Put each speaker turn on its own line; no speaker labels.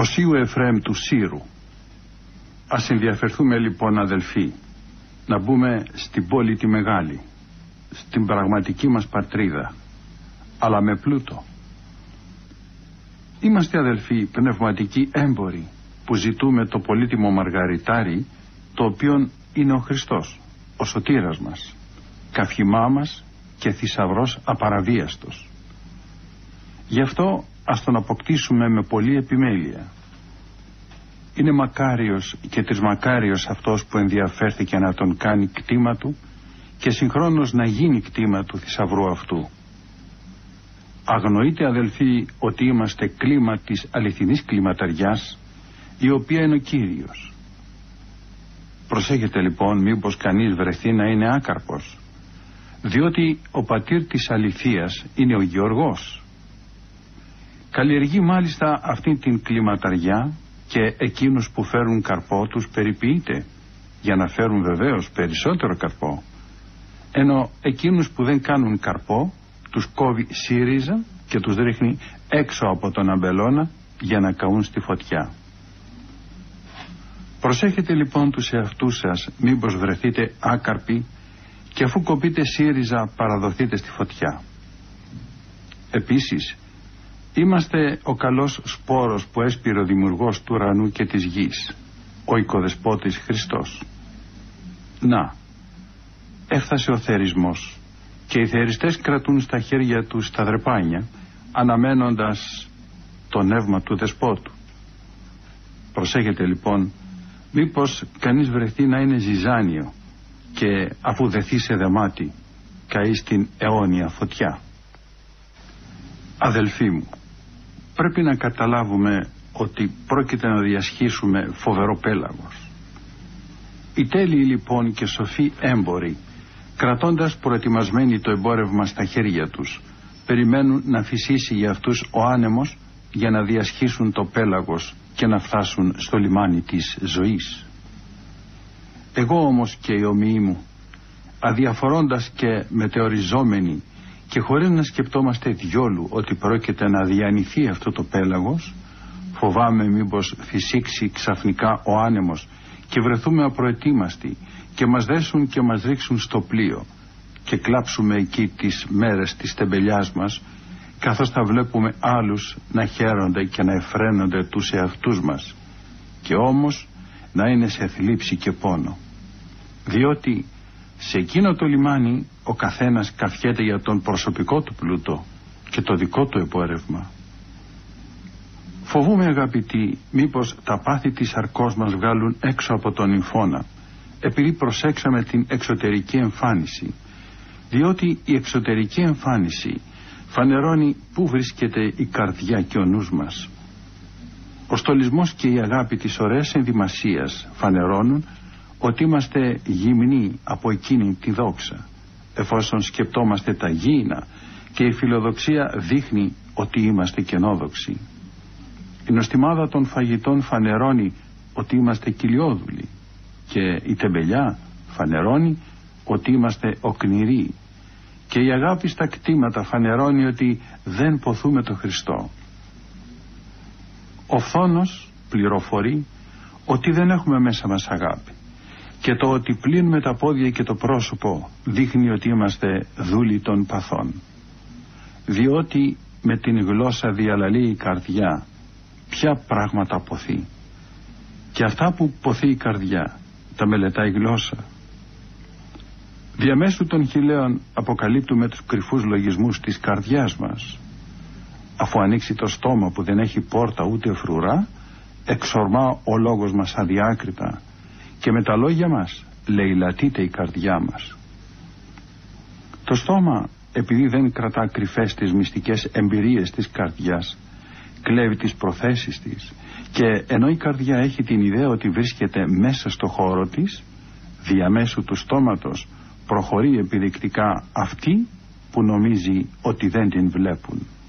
Οσίου Εφραίμ του Σύρου. Ας ενδιαφερθούμε λοιπόν, αδελφοί, να μπούμε στην πόλη τη μεγάλη, στην πραγματική μας πατρίδα, αλλά με πλούτο. Είμαστε, αδελφοί, πνευματικοί έμποροι που ζητούμε το πολύτιμο μαργαριτάρι, το οποίον είναι ο Χριστός, ο σωτήρας μας, καυχημά μας και θησαυρός απαραβίαστος. Γι' αυτό ας τον αποκτήσουμε με πολλή επιμέλεια. Είναι μακάριος και τρισμακάριος αυτός που ενδιαφέρθηκε να τον κάνει κτήμα του και συγχρόνως να γίνει κτήμα του θησαυρού αυτού. Αγνοείτε, αδελφοί, ότι είμαστε κλίμα της αληθινής κλιματαριάς, η οποία είναι ο Κύριος. Προσέχετε λοιπόν μήπως κανείς βρεθεί να είναι άκαρπος, διότι ο πατήρ της αληθείας είναι ο Γεωργός. Καλλιεργεί μάλιστα αυτή την κλιματαριά και εκείνους που φέρουν καρπό τους περιποιείται, για να φέρουν βεβαίως περισσότερο καρπό, ενώ εκείνους που δεν κάνουν καρπό τους κόβει ΣΥΡΙΖΑ και τους ρίχνει έξω από τον αμπελώνα για να καούν στη φωτιά. Προσέχετε λοιπόν τους εαυτούς σας μήπως βρεθείτε άκαρποι και αφού κοπείτε ΣΥΡΙΖΑ παραδοθείτε στη φωτιά. Επίσης, είμαστε ο καλός σπόρος που έσπηρε ο δημιουργός του ουρανού και της γης, ο οικοδεσπότης Χριστός. Να, έφτασε ο θερισμός και οι θεριστές κρατούν στα χέρια τους τα δρεπάνια, αναμένοντας το νεύμα του δεσπότου. Προσέχετε λοιπόν μήπως κανείς βρεθεί να είναι ζυζάνιο και αφού δεθεί σε δεμάτι καεί στην αιώνια φωτιά. Αδελφοί μου, πρέπει να καταλάβουμε ότι πρόκειται να διασχίσουμε φοβερό πέλαγος. Οι τέλειοι λοιπόν και σοφοί έμποροι, κρατώντας προετοιμασμένοι το εμπόρευμα στα χέρια τους, περιμένουν να φυσήσει για αυτούς ο άνεμος για να διασχίσουν το πέλαγος και να φτάσουν στο λιμάνι της ζωής. Εγώ όμως και οι ομοίοι μου, αδιαφορώντας και μετεωριζόμενοι και χωρίς να σκεπτόμαστε διόλου ότι πρόκειται να διανυθεί αυτό το πέλαγος, φοβάμαι μήπως φυσήξει ξαφνικά ο άνεμος και βρεθούμε απροετοίμαστοι και μας δέσουν και μας ρίξουν στο πλοίο και κλάψουμε εκεί τις μέρες της τεμπελιάς μας, καθώς θα βλέπουμε άλλους να χαίρονται και να εφραίνονται τους εαυτούς μας και όμως να είναι σε θλίψη και πόνο, διότι σε εκείνο το λιμάνι ο καθένας καυχέται για τον προσωπικό του πλούτο και το δικό του εμπόρευμα. Φοβούμαι, αγαπητοί, μήπως τα πάθη της αρκός μας βγάλουν έξω από τον νυμφώνα, επειδή προσέξαμε την εξωτερική εμφάνιση, διότι η εξωτερική εμφάνιση φανερώνει πού βρίσκεται η καρδιά και ο νους μας. Ο στολισμός και η αγάπη της ωραίας ενδυμασίας φανερώνουν ότι είμαστε γυμνοί από εκείνη τη δόξα, εφόσον σκεπτόμαστε τα γήινα, και η φιλοδοξία δείχνει ότι είμαστε κενόδοξοι. Η νοστιμάδα των φαγητών φανερώνει ότι είμαστε κοιλιόδουλοι και η τεμπελιά φανερώνει ότι είμαστε οκνηροί και η αγάπη στα κτήματα φανερώνει ότι δεν ποθούμε το Χριστό. Ο φθόνος πληροφορεί ότι δεν έχουμε μέσα μας αγάπη και το ότι πλύνουμε τα πόδια και το πρόσωπο δείχνει ότι είμαστε δούλοι των παθών, διότι με την γλώσσα διαλαλεί η καρδιά ποια πράγματα ποθεί και αυτά που ποθεί η καρδιά τα μελετάει η γλώσσα. Διαμέσου των χιλέων αποκαλύπτουμε τους κρυφούς λογισμούς της καρδιάς μας. Αφού ανοίξει το στόμα που δεν έχει πόρτα ούτε φρουρά, εξορμά ο λόγος μας αδιάκριτα και με τα λόγια μας λαιλατείται η καρδιά μας. Το στόμα, επειδή δεν κρατά κρυφές τις μυστικές εμπειρίες της καρδιάς, κλέβει τις προθέσεις της και ενώ η καρδιά έχει την ιδέα ότι βρίσκεται μέσα στο χώρο της, διαμέσου του στόματος προχωρεί επιδεικτικά αυτή που νομίζει ότι δεν την βλέπουν.